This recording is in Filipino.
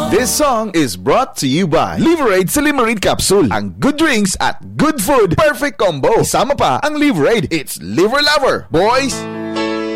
This song is brought to you by Liverade sa Limerade Capsule. Ang good drinks at good food, perfect combo. Isama pa ang Liverade. It's Liver Lover. Boys,